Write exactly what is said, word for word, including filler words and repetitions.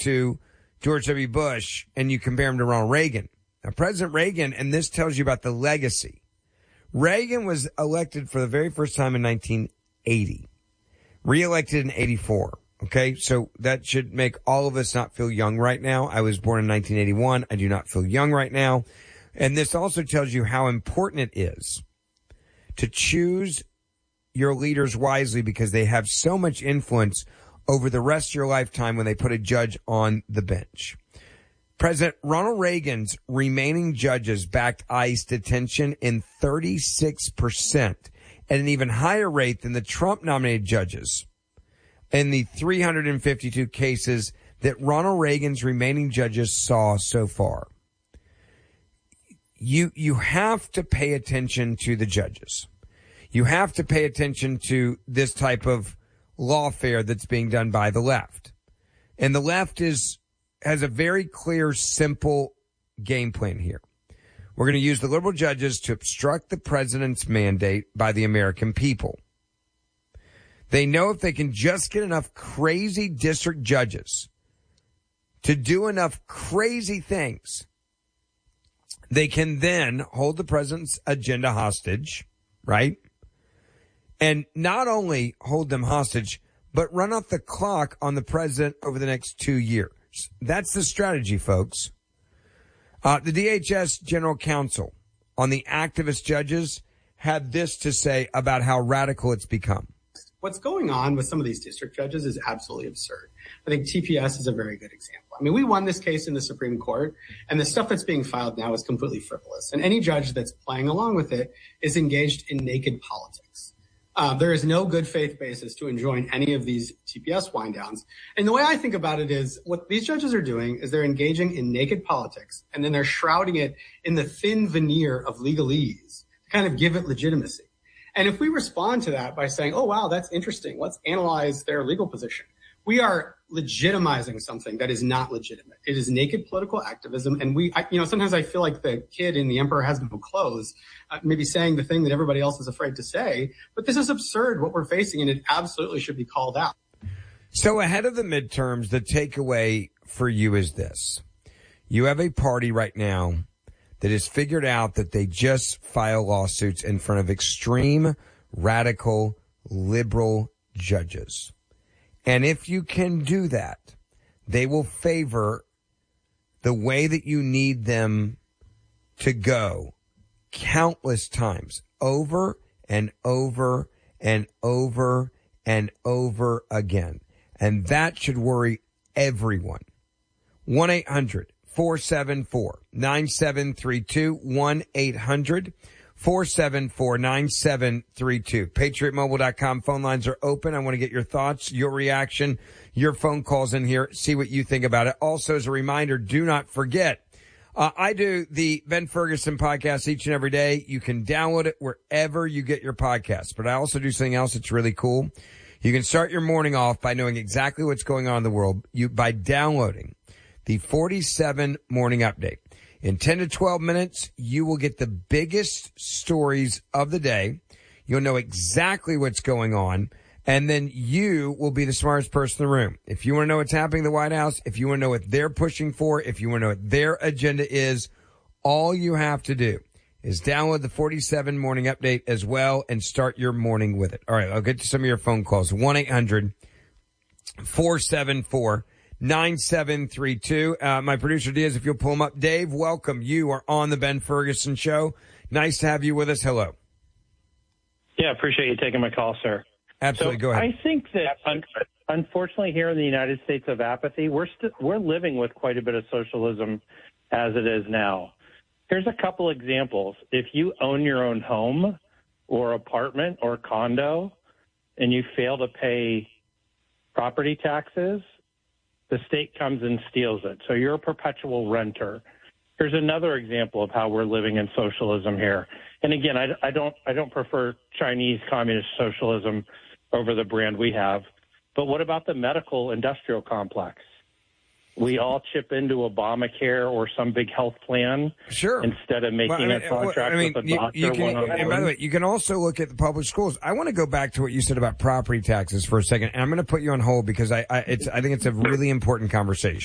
to George W. Bush and you compare him to Ronald Reagan. Now, President Reagan, and this tells you about the legacy. Reagan was elected for the very first time in nineteen eighty, reelected in eighty-four. Okay, so that should make all of us not feel young right now. I was born in nineteen eighty-one. I do not feel young right now. And this also tells you how important it is to choose your leaders wisely because they have so much influence over the rest of your lifetime when they put a judge on the bench. President Ronald Reagan's remaining judges backed ICE detention in thirty-six percent at an even higher rate than the Trump-nominated judges in the three hundred fifty-two cases that Ronald Reagan's remaining judges saw so far. You, you have to pay attention to the judges. You have to pay attention to this type of lawfare that's being done by the left. And the left is has a very clear, simple game plan here. We're going to use the liberal judges to obstruct the president's mandate by the American people. They know if they can just get enough crazy district judges to do enough crazy things, they can then hold the president's agenda hostage, right? And not only hold them hostage, but run off the clock on the president over the next two years. That's the strategy, folks. Uh, the D H S General Counsel on the activist judges had this to say about how radical it's become. What's going on with some of these district judges is absolutely absurd. I think T P S is a very good example. I mean, we won this case in the Supreme Court, and the stuff that's being filed now is completely frivolous. And any judge that's playing along with it is engaged in naked politics. Uh, there is no good faith basis to enjoin any of these T P S wind downs. And the way I think about it is what these judges are doing is they're engaging in naked politics, and then they're shrouding it in the thin veneer of legalese to kind of give it legitimacy. And if we respond to that by saying, oh, wow, that's interesting, let's analyze their legal position, we are legitimizing something that is not legitimate. It is naked political activism. And we, I, you know, sometimes I feel like the kid in The Emperor Has No Clothes, uh, maybe saying the thing that everybody else is afraid to say. But this is absurd what we're facing, and it absolutely should be called out. So ahead of the midterms, the takeaway for you is this. You have a party right now that has figured out that they just file lawsuits in front of extreme, radical, liberal judges. And if you can do that, they will favor the way that you need them to go countless times, over and over and over and over again. And that should worry everyone. one eight hundred four seven four nine seven three two, one eight hundred four seven four nine seven three two. Patriot Mobile dot com phone lines are open. I want to get your thoughts, your reaction, your phone calls in here, see what you think about it. Also, as a reminder, do not forget, uh, I do the Ben Ferguson podcast each and every day. You can download it wherever you get your podcasts. But I also do something else that's really cool. You can start your morning off by knowing exactly what's going on in the world you by downloading the forty-seven Morning Update. In ten to twelve minutes, you will get the biggest stories of the day. You'll know exactly what's going on, and then you will be the smartest person in the room. If you want to know what's happening in the White House, if you want to know what they're pushing for, if you want to know what their agenda is, all you have to do is download the forty-seven Morning Update as well and start your morning with it. All right, I'll get to some of your phone calls. one eight hundred four seven four nine seven three two. Uh, my producer Diaz, if you'll pull him up. Dave, welcome. You are on the Ben Ferguson Show. Nice to have you with us. Hello. Yeah, appreciate you taking my call, sir. Absolutely. So Go ahead. I think that, un- unfortunately, here in the United States of apathy, we're st- we're living with quite a bit of socialism as it is now. Here's a couple examples. If you own your own home or apartment or condo and you fail to pay property taxes, the state comes and steals it. So you're a perpetual renter. Here's another example of how we're living in socialism here. And again, I, I don't I don't prefer Chinese communist socialism over the brand we have. But what about the medical industrial complex? We all chip into Obamacare or some big health plan, sure, instead of making well, I mean, a contract I mean, with a you, doctor. you can, one-on-one. and by the way, you can also look at the public schools. I want to go back to what you said about property taxes for a second, and I'm going to put you on hold because I, I, it's, I think it's a really important conversation.